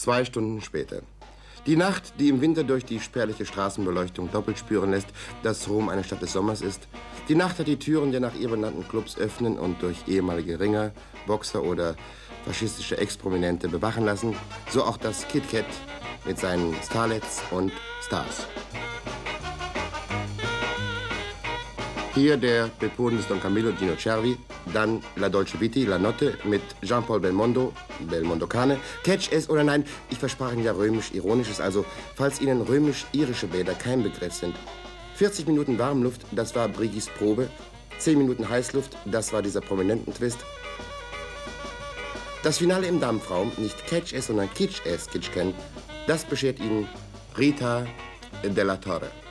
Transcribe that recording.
2 Stunden später. Die Nacht, die im Winter durch die spärliche Straßenbeleuchtung doppelt spüren lässt, dass Rom eine Stadt des Sommers ist. Die Nacht hat die Türen der nach ihr benannten Clubs öffnen und durch ehemalige Ringer, Boxer oder faschistische Ex-Prominente bewachen lassen. So auch das Kit Kat mit seinen Starlets und Stars. Hier der Pepone des Don Camillo Gino Cervi, dann La Dolce Vita, La Notte mit Jean-Paul Belmondo, Belmondo Cane, Catch es oder nein, ich versprach Ihnen ja römisch-ironisches, also falls Ihnen römisch-irische Bäder kein Begriff sind. 40 Minuten Warmluft, das war Briggis Probe, 10 Minuten Heißluft, das war dieser Prominenten-Twist. Das Finale im Dampfraum, nicht Catch es, sondern Kitsch es, Kitsch kennen, das beschert Ihnen Rita della Torre.